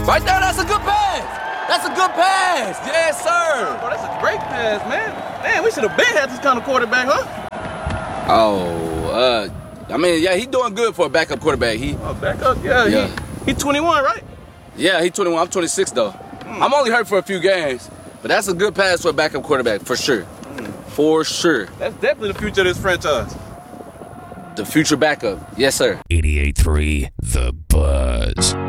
Right there, that's a good pass. That's a good pass. Yes, sir. Bro, that's a great pass, man. Damn, we should have been had this kind of quarterback, huh? Oh, I mean, yeah, he doing good for a backup quarterback. Backup? Yeah. He 21, right? Yeah, he 21. I'm 26 though. I'm only hurt for a few games, but that's a good pass for a backup quarterback for sure. For sure. That's definitely the future of this franchise. The future backup. Yes, sir. 88.3 The Buzz.